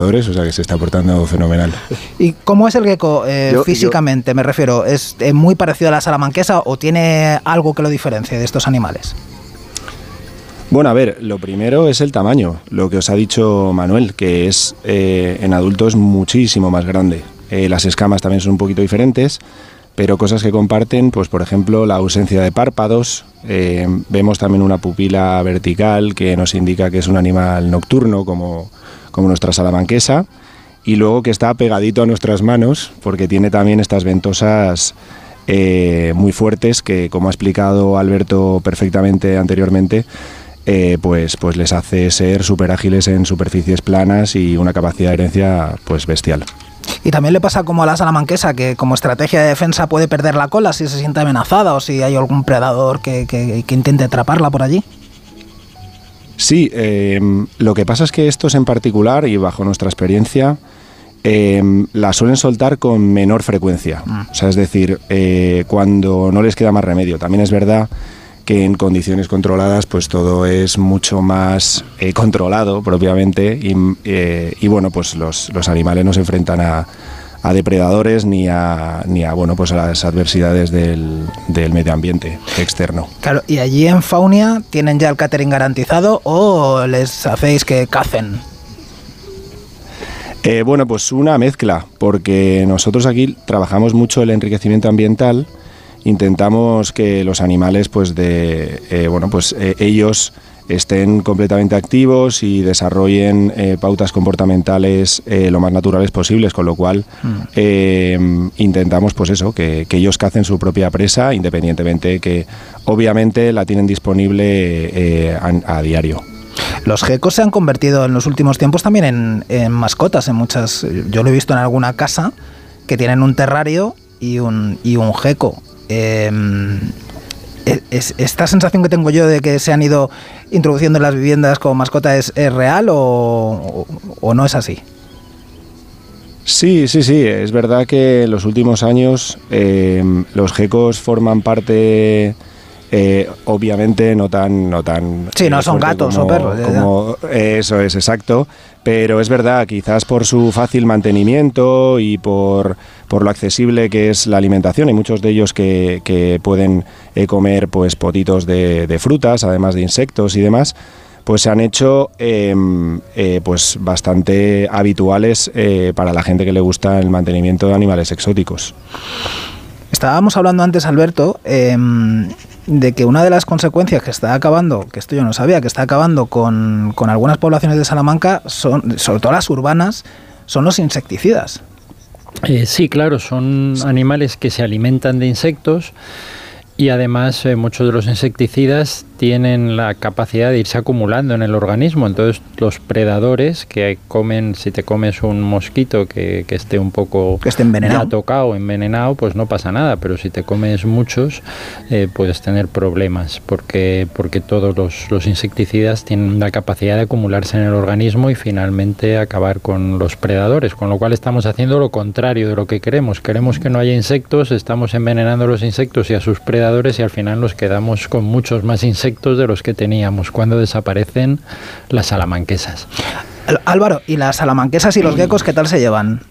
O sea que se está portando fenomenal. ¿Y cómo es el gecko físicamente? Me refiero, ¿es muy parecido a la salamanquesa o tiene algo que lo diferencie de estos animales? Bueno, a ver, lo primero es el tamaño, lo que os ha dicho Manuel, que es en adultos muchísimo más grande. Las escamas también son un poquito diferentes, pero cosas que comparten, pues por ejemplo la ausencia de párpados, vemos también una pupila vertical que nos indica que es un animal nocturno como nuestra salamanquesa, y luego que está pegadito a nuestras manos porque tiene también estas ventosas muy fuertes que, como ha explicado Alberto perfectamente anteriormente, pues les hace ser súper ágiles en superficies planas y una capacidad de herencia pues bestial. Y también le pasa como a la salamanquesa, que como estrategia de defensa puede perder la cola si se siente amenazada o si hay algún predador que intente atraparla por allí. Sí, lo que pasa es que estos en particular, y bajo nuestra experiencia, la suelen soltar con menor frecuencia. O sea, es decir, cuando no les queda más remedio. También es verdad que en condiciones controladas pues todo es mucho más controlado propiamente y bueno, pues los animales no se enfrentan a depredadores ni a bueno, pues a las adversidades del medio ambiente externo. Claro, ¿y allí en Faunia tienen ya el catering garantizado o les hacéis que cacen? Bueno, pues una mezcla, porque nosotros aquí trabajamos mucho el enriquecimiento ambiental. Intentamos que los animales pues ellos estén completamente activos y desarrollen pautas comportamentales lo más naturales posibles, con lo cual intentamos pues eso, que ellos cacen su propia presa, independientemente que obviamente la tienen disponible a diario. Los geckos se han convertido en los últimos tiempos también en mascotas, en muchas. Yo lo he visto en alguna casa que tienen un terrario y un gecko. ¿Esta sensación que tengo yo de que se han ido introduciendo en las viviendas como mascota es real o no es así? Sí, es verdad que en los últimos años los geckos forman parte, obviamente no tan sí, no son gatos o perros. Eso es, exacto, pero es verdad, quizás por su fácil mantenimiento y por lo accesible que es la alimentación. Hay muchos de ellos que pueden comer pues potitos de frutas, además de insectos y demás, pues se han hecho pues bastante habituales para la gente que le gusta el mantenimiento de animales exóticos. Estábamos hablando antes, Alberto, de que una de las consecuencias que está acabando, que esto yo no sabía, que está acabando con algunas poblaciones de Salamanca, son, sobre todo las urbanas, son los insecticidas. Sí, claro, son animales que se alimentan de insectos y además muchos de los insecticidas tienen la capacidad de irse acumulando en el organismo. Entonces los predadores que comen, si te comes un mosquito que esté un poco envenenado, ya tocado, envenenado, pues no pasa nada, pero si te comes muchos puedes tener problemas porque todos los insecticidas tienen la capacidad de acumularse en el organismo y finalmente acabar con los predadores, con lo cual estamos haciendo lo contrario de lo que queremos. Queremos que no haya insectos, estamos envenenando a los insectos y a sus predadores y al final nos quedamos con muchos más insectos de los que teníamos cuando desaparecen las salamanquesas. Álvaro, ¿y las salamanquesas y los geckos qué tal se llevan?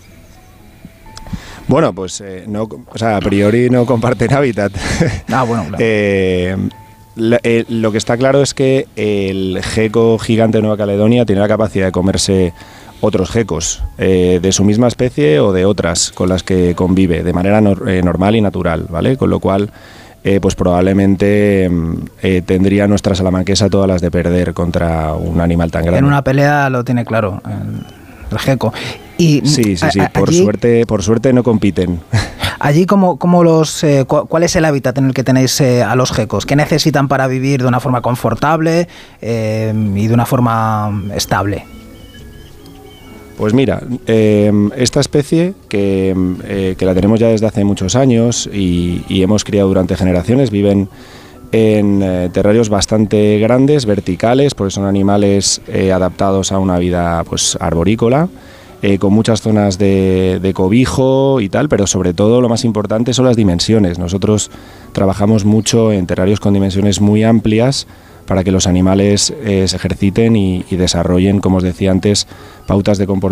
Bueno, pues no, o sea, a priori no comparten hábitat. Bueno, claro. Lo que está claro es que el gecko gigante de Nueva Caledonia tiene la capacidad de comerse otros geckos de su misma especie o de otras con las que convive de manera normal y natural, ¿vale? Con lo cual pues probablemente tendría nuestra salamanquesa todas las de perder contra un animal tan grande. En una pelea lo tiene claro el gecko. Y sí, por suerte no compiten. Allí, ¿cuál es el hábitat en el que tenéis a los geckos? ¿Qué necesitan para vivir de una forma confortable y de una forma estable? Pues mira, esta especie que la tenemos ya desde hace muchos años y hemos criado durante generaciones, viven en terrarios bastante grandes, verticales, porque son animales adaptados a una vida pues arborícola, con muchas zonas de cobijo y tal, pero sobre todo lo más importante son las dimensiones. Nosotros trabajamos mucho en terrarios con dimensiones muy amplias para que los animales se ejerciten y desarrollen, como os decía antes, pautas de comportamiento